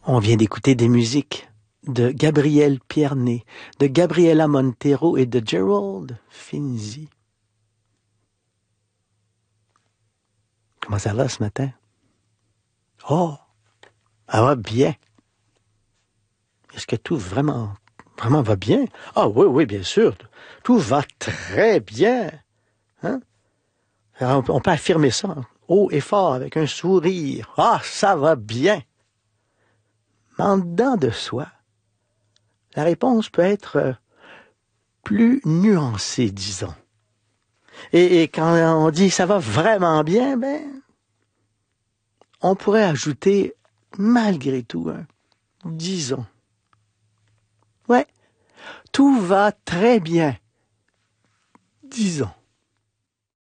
On vient d'écouter des musiques de Gabriel Pierné, de Gabriela Montero et de Gerald Finzi. Comment ça va ce matin? Oh, ça va bien. Est-ce que tout vraiment va bien? Ah oui, bien sûr. Tout va très bien. Hein? Alors, on peut affirmer ça haut et fort avec un sourire. Ah, ça va bien. Mais en dedans de soi, la réponse peut être plus nuancée, disons. Et quand on dit ça va vraiment bien, on pourrait ajouter malgré tout disons. Ouais, tout va très bien, disons.